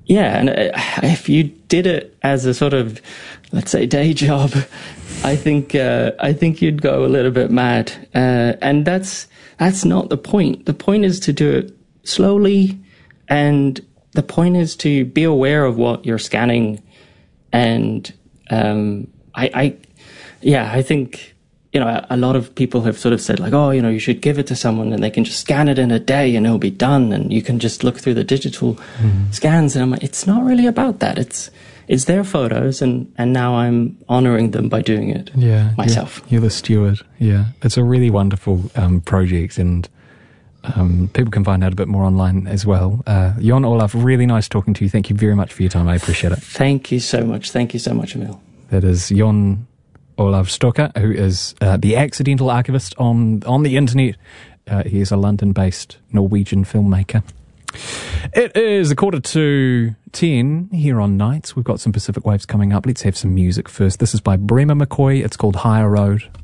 Yeah, and if you did it as a sort of, let's say, day job, I think you'd go a little bit mad. And that's not the point. The point is to do it slowly, and the point is to be aware of what you're scanning. And I think, a lot of people have sort of said like, oh, you should give it to someone and they can just scan it in a day and it'll be done and you can just look through the digital scans. And I'm like, it's not really about that. It's their photos and now I'm honouring them by doing it myself. You're the steward. Yeah. It's a really wonderful project, and people can find out a bit more online as well. Jon Olav, really nice talking to you. Thank you very much for your time. I appreciate it. Thank you so much. Thank you so much, Emil. That is Jon Olav Stokke, who is the accidental archivist on the internet. He is a London-based Norwegian filmmaker. It is 9:45 here on Nights. We've got some Pacific Waves coming up. Let's have some music first. This is by Bremer McCoy. It's called Higher Road.